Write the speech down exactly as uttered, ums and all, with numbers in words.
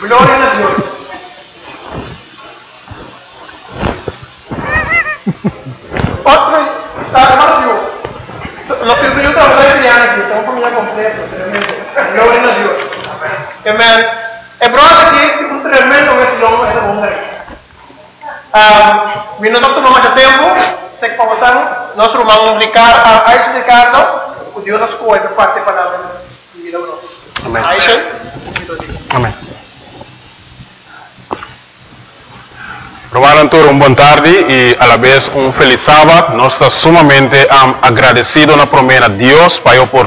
Gloria a Dios. Otro, hermano Dios. Los que yo trabajo de aquí, estamos familia completa, tremendo. Gloria a Dios. Amén. El problema aquí es un tremendo vecino de ese hombre. Mi doctor no más tempo, se conversamos, nós vamos Ricardo, a Aisha Ricardo, o Deus nos cuida parte palavra de vida nossa. Amém. Aisha, Amém. Romaron Tour, un buen tarde y a la vez un feliz sábado. Nós estamos sumamente um, agradecidos na primeira Deus para a oportunidade